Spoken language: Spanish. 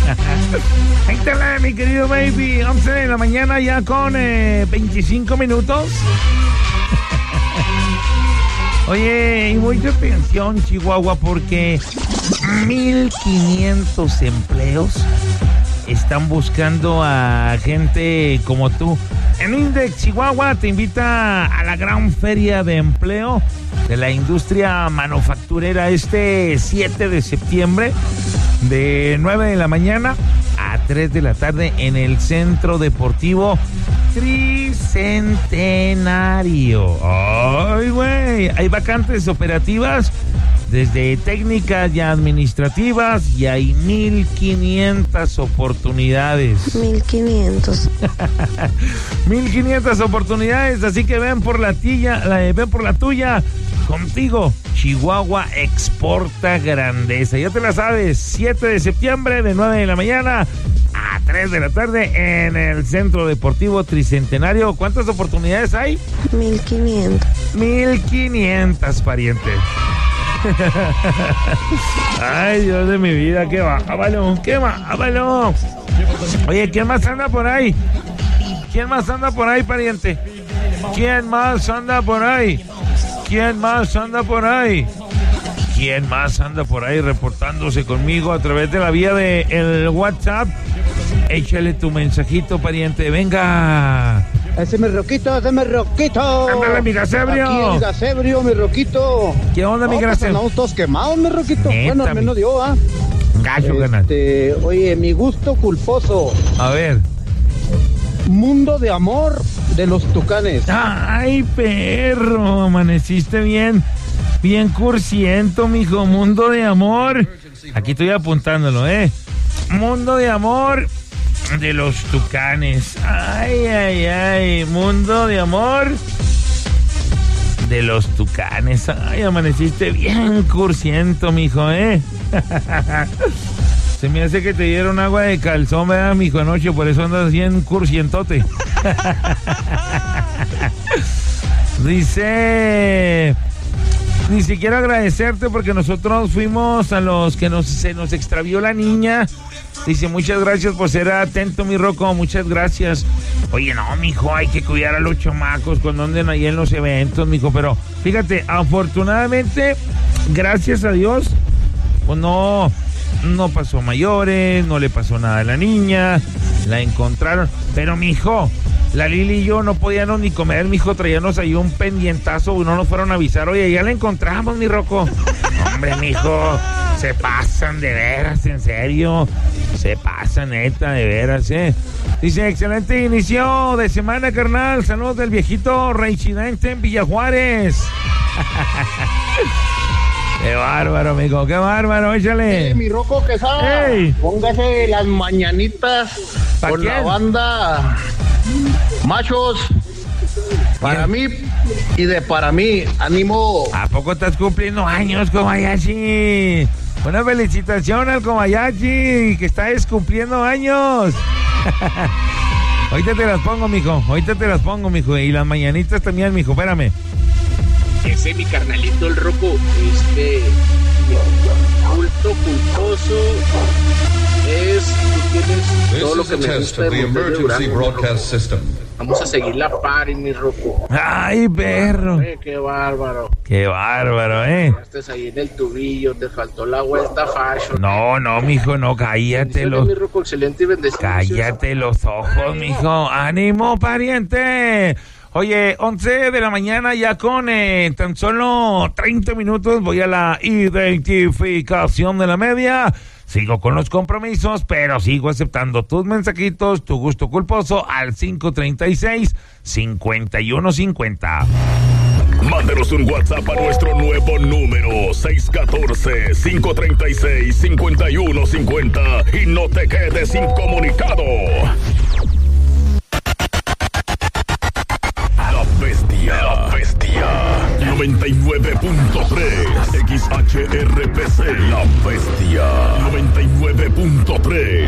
Ahí te la, mi querido baby. 11 de la mañana ya con 25 minutos. Oye, y mucha atención, Chihuahua, porque 1,500 empleos están buscando a gente como tú. En Index Chihuahua te invita a la gran feria de empleo de la industria manufacturera este 7 de septiembre de 9 de la mañana a 3 de la tarde en el Centro Deportivo Tricentenario. ¡Ay, güey! Hay vacantes operativas desde técnicas y administrativas y hay 1,500 oportunidades. 1,500. 1,500 oportunidades, así que ven por la tuya. Contigo, Chihuahua exporta grandeza. Ya te la sabes, 7 de septiembre de 9 de la mañana a 3 de la tarde en el Centro Deportivo Tricentenario. ¿Cuántas oportunidades hay? 1,500. 1,500, pariente. Ay, Dios de mi vida, qué bárbaro, qué bárbaro. Oye, ¿quién más anda por ahí? ¿Quién más anda por ahí, pariente? ¿Quién más anda por ahí? ¿Quién más anda por ahí? ¿Quién más anda por ahí reportándose conmigo a través de la vía de el WhatsApp? Échale tu mensajito, pariente, venga. Ese es mi Roquito, ese es mi Roquito. Ándale, mi Gasebrio. Aquí el Gasebrio, mi Roquito. ¿Qué onda, mi Gasebrio? Pues andamos todos quemados, mi Roquito. Neta, bueno, al menos yo, ¿ah? Gallo, canal. Oye, mi gusto culposo. A ver. Mundo de amor de los Tucanes. Ay, perro, amaneciste bien cursiento, mijo. Mundo de amor. Aquí estoy apuntándolo, Mundo de amor de los Tucanes. Ay, mundo de amor de los Tucanes. Ay, amaneciste bien cursiento, mijo, Se me hace que te dieron agua de calzón, ¿verdad, mijo, anoche? Por eso andas bien cursientote. Dice, quiero agradecerte porque nosotros fuimos a los que se nos extravió la niña. Dice, muchas gracias por ser atento, mi Roco, muchas gracias. Oye, no, mijo, hay que cuidar a los chamacos cuando anden ahí en los eventos, mijo. Pero fíjate, afortunadamente, gracias a Dios, pues no pasó mayores, no le pasó nada a la niña, la encontraron. Pero, mijo, la Lili y yo no podíamos ni comer, mijo, traíamos ahí un pendientazo, no nos fueron a avisar. Oye, ya la encontramos, mi Roco. Hombre, mijo, se pasan de veras, en serio. Se pasan, neta, de veras, Dice, excelente inicio de semana, carnal. Saludos del viejito reincidente en Villajuárez. Qué bárbaro, amigo, qué bárbaro, échale. Mi Roco Quesada, póngase las mañanitas con la banda Machos. Para mí y para mí, ánimo. ¿A poco estás cumpliendo años, Kobayashi? Una felicitación al Kobayashi, que está cumpliendo años. Ahorita te las pongo, mijo. Y las mañanitas también, mijo, espérame. Ese mi carnalito el Roco, culto culposo es, tú tienes todo lo que me gusta de Durango. Vamos a seguir la party, mi Roco. Ay, perro. Qué bárbaro. Qué bárbaro, Estás ahí en el tubillo, te faltó la vuelta fashion. No, mijo, no, cállate los... Mi Roco, excelente y bendecido. Cállate los ojos, mijo. ¡Ánimo, pariente! Oye, 11 de la mañana ya con tan solo 30 minutos voy a la identificación de la media. Sigo con los compromisos, pero sigo aceptando tus mensajitos, tu gusto culposo al 536-5150. Mándenos un WhatsApp a nuestro nuevo número 614-536-5150 y no te quedes incomunicado. La Bestia 99.3 XHRPC. La Bestia 99.3